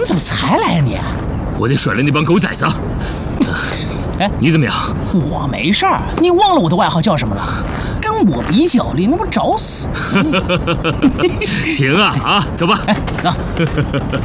你怎么才来呀你？ 我得甩了那帮狗崽子。 哎， 你怎么样？ 我没事儿，你忘了我的外号叫什么了？跟我比脚力，那不找死？ 行啊，走吧。 哎，走。